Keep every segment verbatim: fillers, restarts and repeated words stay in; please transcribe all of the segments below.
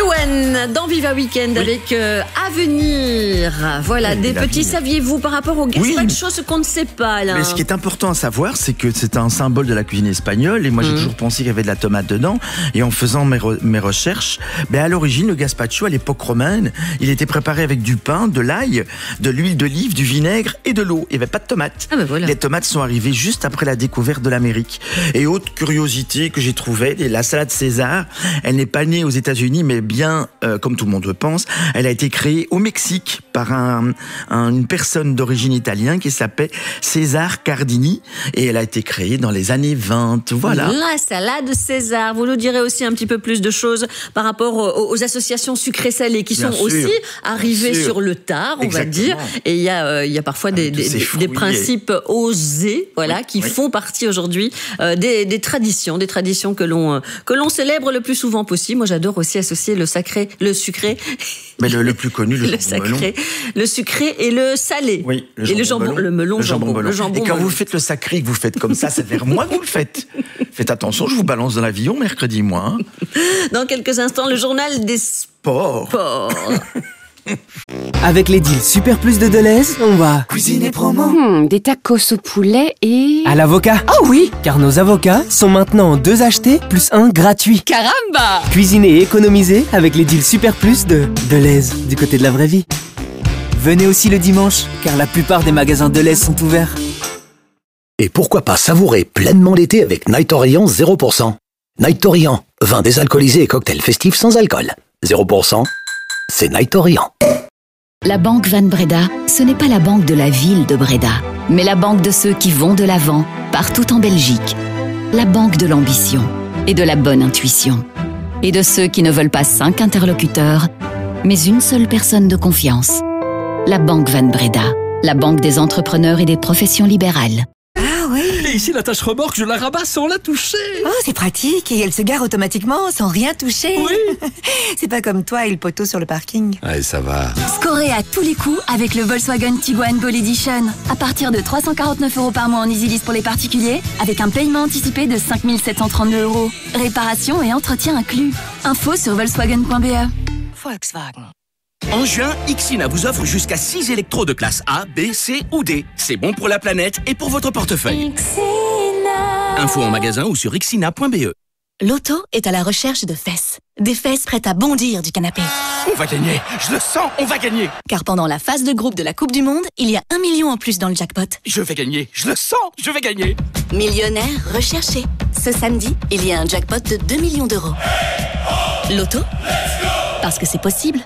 Ewan dans Viva Weekend oui. avec euh, Avenir. Voilà, oui, des petits saviez-vous par rapport au gazpacho, oui. choses qu'on ne sait pas là. Mais ce qui est important à savoir, c'est que c'est un symbole de la cuisine espagnole et moi j'ai mmh. toujours pensé qu'il y avait de la tomate dedans. Et en faisant mes, re- mes recherches, ben à l'origine le gazpacho à l'époque romaine, il était préparé avec du pain, de l'ail, de l'huile d'olive, du vinaigre et de l'eau. Il n'y avait pas de tomates. Ah ben voilà. Les tomates sont arrivées juste après la découverte de l'Amérique. Et autre curiosité que j'ai trouvée, la salade César, elle n'est pas née aux États-Unis, mais bien, euh, comme tout le monde le pense, elle a été créée au Mexique par un, un, une personne d'origine italienne qui s'appelle César Cardini, et elle a été créée dans les années vingt. Voilà. La salade César. Vous nous direz aussi un petit peu plus de choses par rapport aux, aux associations sucrées-salées qui bien sont sûr, aussi arrivées sur le tard, on Exactement. va dire. Et il y a, euh, il y a parfois des, des, des, des principes osés, voilà, oui, qui oui. font partie aujourd'hui euh, des, des traditions, des traditions que l'on que l'on célèbre le plus souvent possible. Moi, j'adore aussi associer le sacré, le sucré. Mais le, le plus connu, le, le sacré, melon. Le sucré et le salé. Oui, le et le jambon, melon. le melon, le jambon, jambon, le jambon. Et quand melon. vous faites le sacré, que vous faites comme ça, c'est vers moi que vous le faites. Faites attention, je vous balance dans l'avion mercredi, moi. Hein. Dans quelques instants, le journal des sports. Sport. Avec les deals Super Plus de Deleuze, on va cuisiner promo. Hmm, des tacos au poulet et... à l'avocat. Oh oui, car nos avocats sont maintenant deux achetés plus un gratuit. Caramba! Cuisiner et économiser avec les deals Super Plus de Deleuze, du côté de la vraie vie. Venez aussi le dimanche, car la plupart des magasins Deleuze sont ouverts. Et pourquoi pas savourer pleinement l'été avec Night Orient zéro pour cent. Night Orient, vin désalcoolisé et cocktail festif sans alcool. zéro pour cent, c'est Night Orient. La Banque Van Breda, ce n'est pas la banque de la ville de Breda, mais la banque de ceux qui vont de l'avant, partout en Belgique. La banque de l'ambition et de la bonne intuition. Et de ceux qui ne veulent pas cinq interlocuteurs, mais une seule personne de confiance. La Banque Van Breda, la banque des entrepreneurs et des professions libérales. Ah oui. Et ici, la tâche remorque, je la rabats sans la toucher. Oh, c'est pratique. Et elle se gare automatiquement sans rien toucher. Oui. C'est pas comme toi et le poteau sur le parking. Allez, ça va. Scorez à tous les coups avec le Volkswagen Tiguan Gold Edition. À partir de trois cent quarante-neuf euros par mois en EasyLease pour les particuliers, avec un paiement anticipé de cinq mille sept cent trente-deux euros. Réparation et entretien inclus. Info sur volkswagen point b e. Volkswagen. En juin, Ixina vous offre jusqu'à six électros de classe A, B, C ou D. C'est bon pour la planète et pour votre portefeuille. Ixina. Info en magasin ou sur ixina point b e. Loto est à la recherche de fesses. Des fesses prêtes à bondir du canapé. On va gagner, je le sens, on va gagner. Car pendant la phase de groupe de la Coupe du Monde, il y a un million en plus dans le jackpot. Je vais gagner, je le sens, je vais gagner. Millionnaire recherché. Ce samedi, il y a un jackpot de deux millions d'euros. Loto, parce que c'est possible.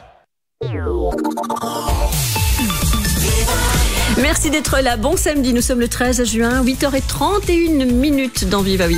Merci d'être là. Bon samedi, nous sommes le treize juin, huit heures trente et une minutes dans Viva Weekend.